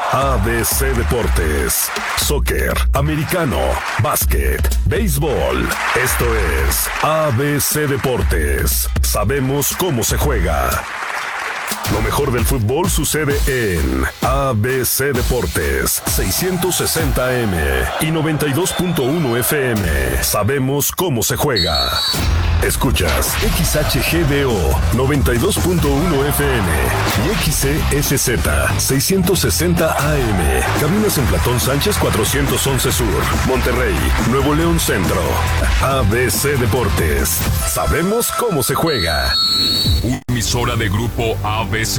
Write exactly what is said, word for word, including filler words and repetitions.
A B C Deportes, soccer, americano, básquet, béisbol. Esto es A B C Deportes. Sabemos cómo se juega. Lo mejor del fútbol sucede en A B C Deportes, seiscientos sesenta A M y noventa y dos punto uno F M. Sabemos cómo se juega. Escuchas X H G D O noventa y dos punto uno F M y X C S Z seiscientos sesenta A M. Cabinas en Platón Sánchez cuatrocientos once Sur, Monterrey, Nuevo León Centro. A B C Deportes. Sabemos cómo se juega. Una emisora de grupo A B C.